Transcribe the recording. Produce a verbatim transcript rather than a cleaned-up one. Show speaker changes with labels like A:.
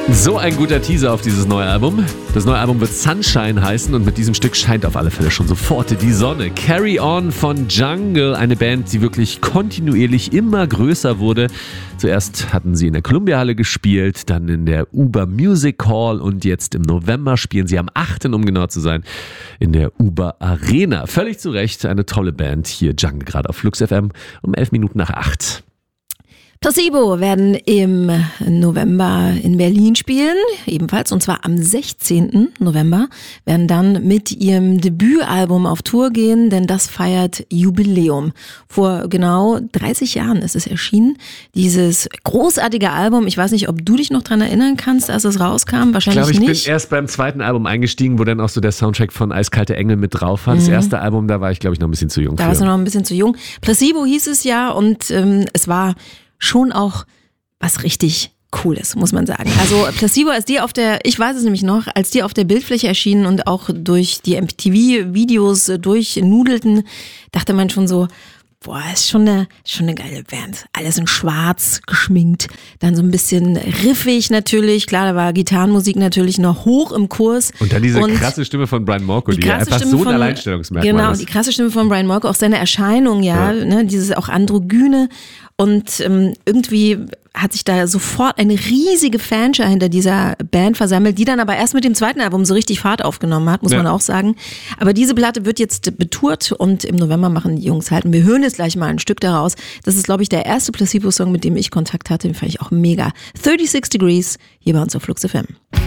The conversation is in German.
A: So ein guter Teaser auf dieses neue Album. Das neue Album wird Sunshine heißen und mit diesem Stück scheint auf alle Fälle schon sofort die Sonne. Carry On von Jungle, eine Band, die wirklich kontinuierlich immer größer wurde. Zuerst hatten sie in der Columbia-Halle gespielt, dann in der Uber Music Hall und jetzt im November spielen sie am achten um genau zu sein, in der Uber Arena. Völlig zu Recht, eine tolle Band. Hier Jungle gerade auf Flux F M um elf Minuten nach acht.
B: Placebo werden im November in Berlin spielen, ebenfalls, und zwar am sechzehnten November, werden dann mit ihrem Debütalbum auf Tour gehen, denn das feiert Jubiläum. Vor genau dreißig Jahren ist es erschienen, dieses großartige Album. Ich weiß nicht, ob du dich noch dran erinnern kannst, als es rauskam, wahrscheinlich nicht.
A: Ich glaube, ich
B: nicht.
A: bin erst beim zweiten Album eingestiegen, wo dann auch so der Soundtrack von Eiskalte Engel mit drauf war. Das
B: Mhm.
A: erste Album, da war ich, glaube ich, noch ein bisschen zu jung
B: Da
A: für.
B: warst du noch ein bisschen zu jung. Placebo hieß es ja und ähm, es war schon auch was richtig Cooles, muss man sagen. Also Placebo, als die auf der, ich weiß es nämlich noch, als die auf der Bildfläche erschienen und auch durch die M T V-Videos durchnudelten, dachte man schon so, boah, ist schon eine, schon eine geile Band. Alles in schwarz geschminkt, dann so ein bisschen riffig natürlich, klar, da war Gitarrenmusik natürlich noch hoch im Kurs.
A: Und dann diese
B: und
A: krasse Stimme von Brian Molko, die,
B: die
A: ja
B: krasse
A: einfach
B: Stimme
A: so ein
B: von-
A: Alleinstellungsmerkmal
B: Genau,
A: ist.
B: die krasse Stimme von Brian Molko, auch seine Erscheinung, ja,
A: Ja.
B: Ne, dieses auch Androgyne. Und ähm, irgendwie hat sich da sofort eine riesige Fanschar hinter dieser Band versammelt, die dann aber erst mit dem zweiten Album so richtig Fahrt aufgenommen hat, muss
A: Ja.
B: man auch sagen. Aber diese Platte wird jetzt betourt und im November machen die Jungs halt. Und wir hören jetzt gleich mal ein Stück daraus. Das ist, glaube ich, der erste Placebo-Song, mit dem ich Kontakt hatte. Den fand ich auch mega. sechsunddreißig Degrees, hier bei uns auf Flux F M.